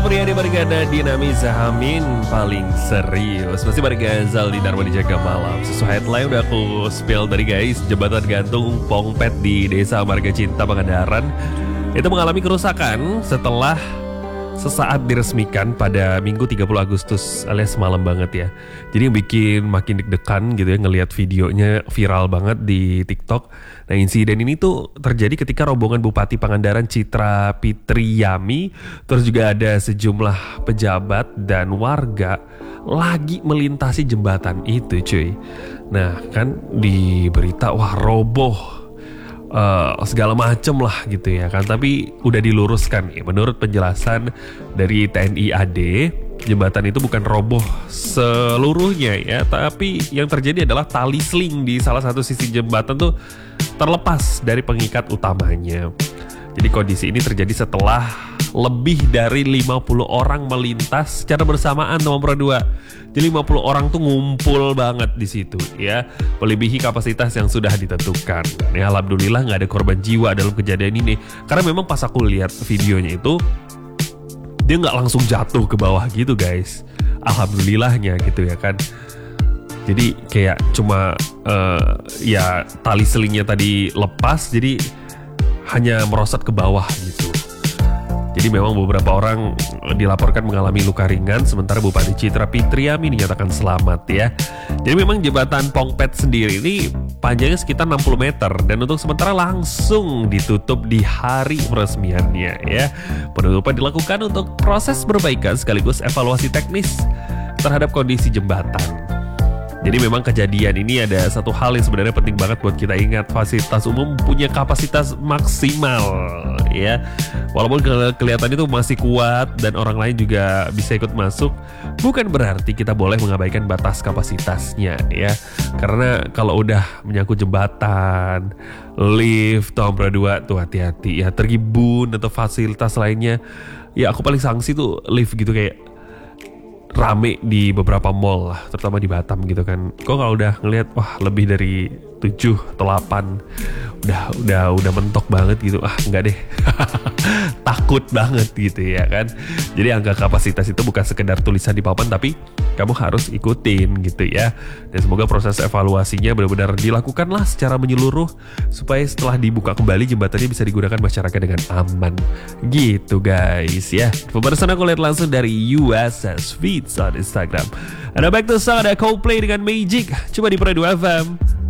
pria di Barigana Dinamis Hamin paling serius. Masih Barigana Zal di Dharma Dijaga Malam. Sesuai headline udah aku spill tadi guys. Jembatan gantung Pongpet di Desa Marga Cinta Pangandaran itu mengalami kerusakan setelah sesaat diresmikan pada Minggu 30 Agustus alias malam banget ya. Jadi yang bikin makin deg-degan gitu ya ngelihat videonya viral banget di TikTok. Nah insiden ini tuh terjadi ketika rombongan Bupati Pangandaran Citra Fitriami terus juga ada sejumlah pejabat dan warga lagi melintasi jembatan itu cuy. Nah kan di berita wah roboh segala macem lah gitu ya kan. Tapi udah diluruskan ya. Menurut penjelasan dari TNI AD, jembatan itu bukan roboh seluruhnya ya, tapi yang terjadi adalah tali sling di salah satu sisi jembatan tuh terlepas dari pengikat utamanya. Jadi kondisi ini terjadi setelah lebih dari 50 orang melintas secara bersamaan nomor 2. Jadi 50 orang tuh ngumpul banget di situ ya, melebihi kapasitas yang sudah ditentukan. Ya alhamdulillah nggak ada korban jiwa dalam kejadian ini. Karena memang pas aku lihat videonya itu dia nggak langsung jatuh ke bawah gitu guys. Alhamdulillahnya gitu ya kan. Jadi kayak cuma ya tali selingnya tadi lepas, jadi hanya merosot ke bawah gitu. Jadi memang beberapa orang dilaporkan mengalami luka ringan, sementara Bupati Citra Fitriami dinyatakan selamat ya. Jadi memang jembatan Pongpet sendiri ini panjangnya sekitar 60 meter dan untuk sementara langsung ditutup di hari peresmiannya ya. Penutupan dilakukan untuk proses perbaikan sekaligus evaluasi teknis terhadap kondisi jembatan. Jadi memang kejadian ini ada satu hal yang sebenarnya penting banget buat kita ingat. Fasilitas umum punya kapasitas maksimal ya. Walaupun kelihatannya itu masih kuat dan orang lain juga bisa ikut masuk, bukan berarti kita boleh mengabaikan batas kapasitasnya ya. Karena kalau udah menyangkut jembatan, lift, nomor 2 tuh hati-hati ya. Tribun atau fasilitas lainnya, ya aku paling sanksi tuh lift gitu kayak rame di beberapa mall lah, terutama di Batam gitu kan. Kok kalau udah ngelihat wah lebih dari 7 atau 8 udah mentok banget gitu, enggak deh. Takut banget gitu ya kan. Jadi angka kapasitas itu bukan sekedar tulisan di papan, tapi kamu harus ikutin gitu ya. Dan semoga proses evaluasinya benar-benar dilakukan lah secara menyeluruh supaya setelah dibuka kembali jembatannya bisa digunakan masyarakat dengan aman gitu guys ya. Pembahasan aku lihat langsung dari USS Feeds on Instagram. Ada back to song, ada Coldplay dengan Magic, cuma di Pro 2 FM.